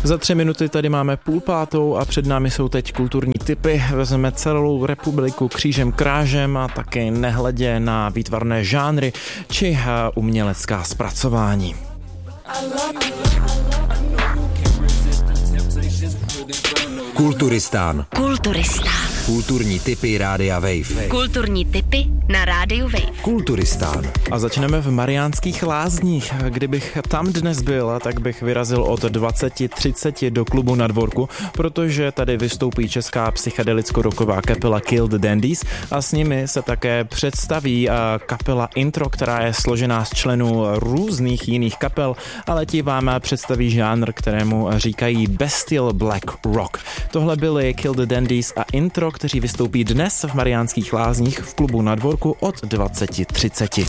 Za 3 minuty tady máme 4:30 a před námi jsou teď kulturní tipy. Vezmeme celou republiku křížem krážem a také nehledě na výtvarné žánry či umělecká zpracování. Kulturistán. Kulturní tipy Rádia Wave. Kulturní tipy na Rádiu Wave. Kulturistán. A začneme v Mariánských Lázních. Kdybych tam dnes byl, tak bych vyrazil od 20:30 do klubu Na dvorku, protože tady vystoupí česká psychedelicko-rocková kapela Kill the Dandies a s nimi se také představí kapela Intro, která je složená z členů různých jiných kapel, ale ti vám představí žánr, kterému říkají Bestial Black Rock. Tohle byly Kill the Dandies a Intro, kteří vystoupí dnes v Mariánských Lázních v klubu Na dvorku od 20:30.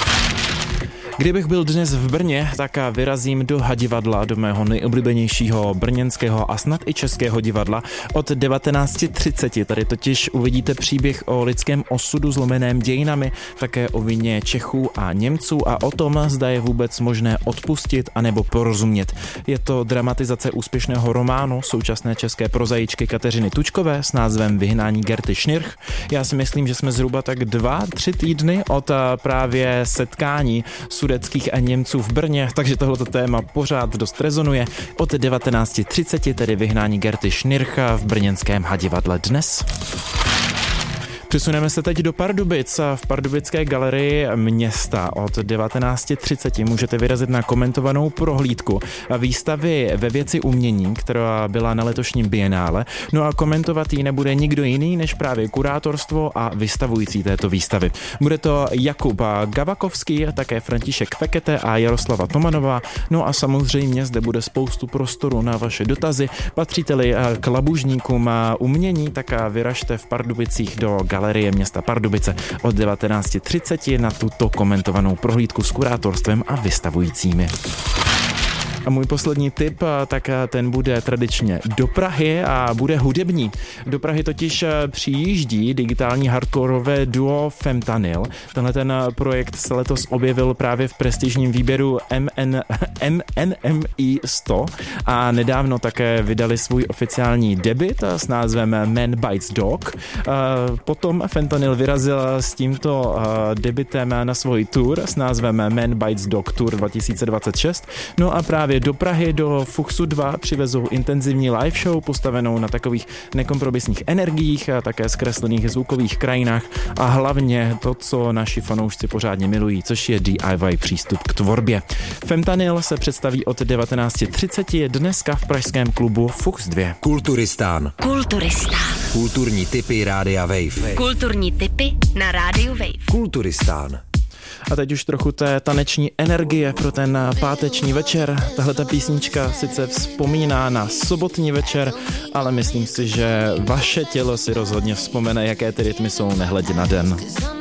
Kdybych byl dnes v Brně, tak vyrazím do Hadivadla, do mého nejoblíbenějšího brněnského a snad i českého divadla od 19:30. Tady totiž uvidíte příběh o lidském osudu zlomeném dějinami, také o vině Čechů a Němců a o tom, zda je vůbec možné odpustit anebo porozumět. Je to dramatizace úspěšného románu současné české prozaičky Kateřiny Tučkové s názvem Vyhnání Gerty Schnirch. Já si myslím, že jsme zhruba tak 2-3 týdny od právě setkání Sudetských a Němců v Brně, takže tohleto téma pořád dost rezonuje. Od 19:30 tedy Vyhnání Gerty Schnirch v brněnském Hadivadle dnes. Přesuneme se teď do Pardubic. V Pardubické galerii Města od 19:30 můžete vyrazit na komentovanou prohlídku výstavy ve věci umění, která byla na letošním bienále. No a komentovat ji nebude nikdo jiný než právě kurátorstvo a vystavující této výstavy. Bude to Jakub Gavakovský, také František Fekete a Jaroslava Tomanová. No a samozřejmě zde bude spoustu prostoru na vaše dotazy. Patříte-li k labužníkům umění, tak vyražte v Pardubicích do Galerie Města Pardubice od 19:30 na tuto komentovanou prohlídku s kurátorstvem a vystavujícími. A můj poslední tip, tak ten bude tradičně do Prahy a bude hudební. Do Prahy totiž přijíždí digitální hardkorové duo Fentanyl. Tenhle ten projekt se letos objevil právě v prestižním výběru NME 100 a nedávno také vydali svůj oficiální debut s názvem Man Bites Dog. Potom Fentanyl vyrazil s tímto debutem na svůj tour s názvem Man Bites Dog Tour 2026. No a právě do Prahy, do Fuchsu 2 přivezou intenzivní live show postavenou na takových nekompromisních energiích a také zkreslených zvukových krajinách a hlavně to, co naši fanoušci pořádně milují, což je DIY přístup k tvorbě. Fentanyl se představí od 19:30 dneska v pražském klubu Fuchs 2. Kulturistán. Kulturní tipy Rádia Wave. Kulturní tipy na Rádiu Wave. Kulturistán. A teď už trochu té taneční energie pro ten páteční večer. Tahle ta písnička sice vzpomíná na sobotní večer, ale myslím si, že vaše tělo si rozhodně vzpomene, jaké ty rytmy jsou nehledě na den.